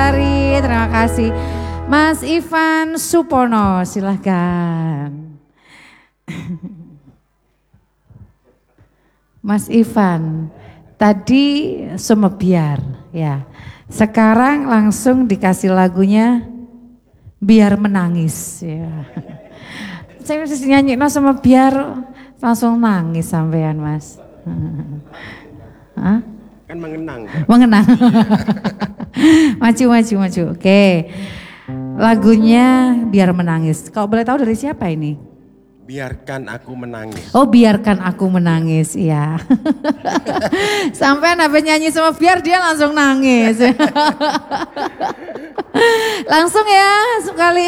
Lestari, terima kasih. Mas Ivan Supono, silahkan. Mas Ivan, tadi Sumebiar ya. Sekarang langsung dikasih lagunya Biar Menangis ya. Saya mesti nyanyi Sumebiar langsung nangis sampean Mas. Hah? Kan mengenang. Mengenang. maju. Oke. Lagunya Biar Menangis. Kalau boleh tahu dari siapa ini? Biarkan Aku Menangis. Oh, Biarkan Aku Menangis, iya. Sampai habis nyanyi sama Biar dia langsung nangis. Langsung ya sekali.